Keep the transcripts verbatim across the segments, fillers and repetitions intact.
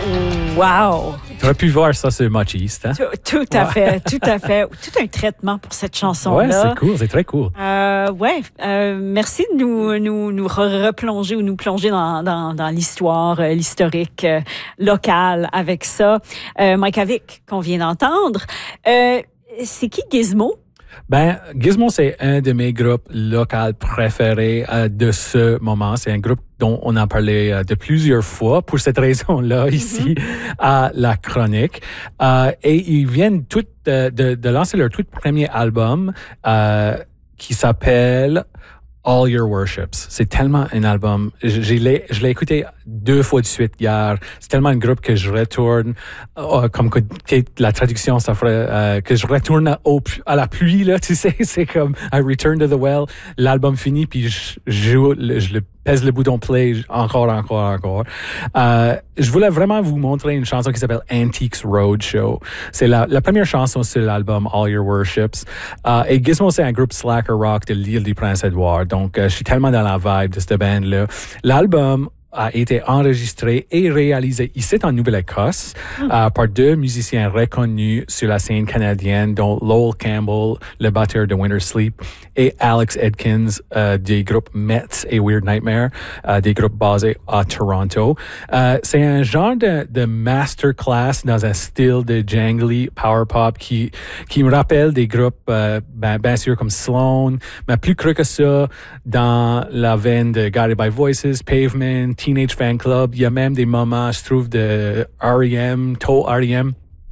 Wow! Tu aurais pu voir ça sur Much East, hein? Tout, tout à ouais. fait, tout à fait. Tout un traitement pour cette chanson-là. Ouais, c'est cool, c'est très cool. Euh, ouais, euh, merci de nous, nous, nous replonger ou nous plonger dans, dans, dans l'histoire, euh, l'historique euh, local avec ça. Euh, Mike Avic, qu'on vient d'entendre. Euh, c'est qui Gizmo? Ben, Gizmo, c'est un de mes groupes locaux préférés euh, de ce moment. C'est un groupe dont on a parlé euh, de plusieurs fois pour cette raison-là ici mm-hmm. à La Chronique. Euh, et ils viennent tout, euh, de, de lancer leur tout premier album euh, qui s'appelle All Your Worships. C'est tellement un album. Je, je l'ai, je l'ai écouté deux fois de suite hier. C'est tellement un groupe que je retourne, euh, comme que la traduction, ça ferait euh, que je retourne au, à la pluie, là, tu sais. C'est comme I Return to the Well. L'album finit, puis je, je joue, je le pèse le bouton play encore, encore, encore. Euh, je voulais vraiment vous montrer une chanson qui s'appelle Antiques Roadshow. C'est la, la première chanson sur l'album All Your Worships. Euh, et Gizmo, c'est un groupe slacker rock de l'île du Prince-Édouard. Donc, euh, je suis tellement dans la vibe de cette band-là. L'album a été enregistré et réalisé ici en Nouvelle-Écosse mm. euh, par deux musiciens reconnus sur la scène canadienne, dont Lowell Campbell, le batteur de Winter Sleep, et Alex Edkins euh, des groupes Mets et Weird Nightmare, euh, des groupes basés à Toronto. Euh, c'est un genre de, de masterclass dans un style de jangly power pop qui qui me rappelle des groupes euh, ben, bien sûr comme Sloan, mais plus creux que ça dans la veine de Guided by Voices, Pavement, Teenage Fan Club. Il y a même des moments, je trouve, de R E M, Toe R E M.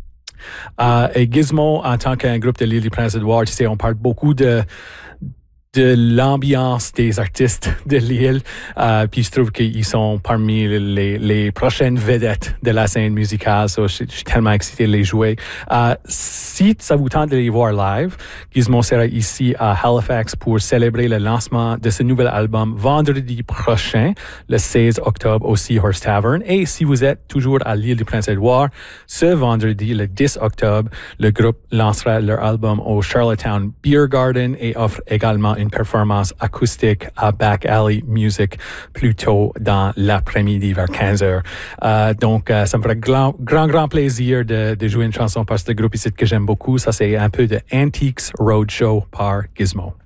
Euh, et Gizmo, en tant qu'un groupe de l'île du Prince-Édouard, tu sais, on parle beaucoup de de l'ambiance des artistes de l'île. Euh, puis je trouve qu'ils sont parmi les, les prochaines vedettes de la scène musicale. So, je, je suis tellement excité de les jouer. Euh, si ça vous tente de les voir live, Gizmo sera ici à Halifax pour célébrer le lancement de ce nouvel album vendredi prochain, le seize octobre au Seahorse Tavern. Et si vous êtes toujours à l'île du Prince-Édouard, ce vendredi, le dix octobre, le groupe lancera leur album au Charlottetown Beer Garden et offre également une performance acoustique à Back Alley Music plus tôt dans l'après-midi vers quinze heures. Euh, donc, euh, ça me ferait grand, grand, grand plaisir de, de jouer une chanson par ce groupe ici que j'aime beaucoup. Ça, c'est un peu de Antiques Roadshow par Gizmo.